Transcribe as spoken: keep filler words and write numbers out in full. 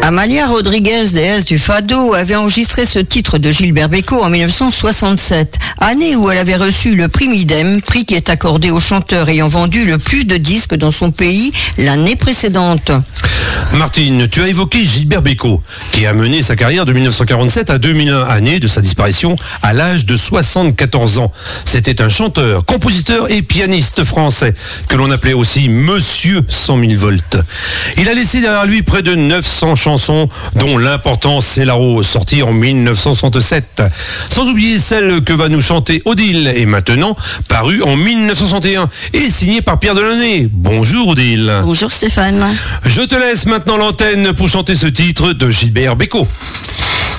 Amalia Rodriguez, déesse du fado, avait enregistré ce titre de Gilbert Bécaud en mille neuf cent soixante-sept, année où elle avait reçu le prix Midem, prix qui est accordé au chanteur ayant vendu le plus de disques dans son pays l'année précédente. Martine, tu as évoqué Gilbert Bécaud, qui a mené sa carrière de mille neuf cent quarante-sept à deux mille un, année de sa disparition à l'âge de soixante-quatorze ans. C'était un chanteur, compositeur et pianiste français, que l'on appelait aussi Monsieur cent mille volts. Il a laissé derrière lui près de neuf cents chansons, dont l'important C'est la Rose, sorti en mille neuf cent soixante-sept. Sans oublier celle que va nous chanter Odile, et maintenant parue en mille neuf cent soixante et un, et signée par Pierre Delaunay. Bonjour Odile. Bonjour Stéphane. Je te laisse maintenant l'antenne pour chanter ce titre de Gilbert Bécaud.